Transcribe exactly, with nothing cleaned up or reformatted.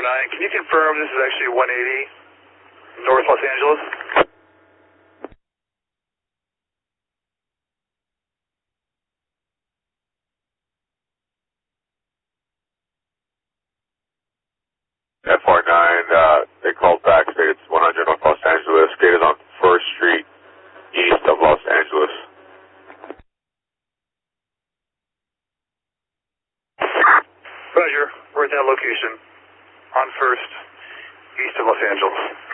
nine, can you confirm this is actually one eighty North Los Angeles? F R nine, uh, they called back, say it's one hundred North Los Angeles, gate is on first Street, east of Los Angeles. Roger, we're at that location, on first, east of Los Angeles.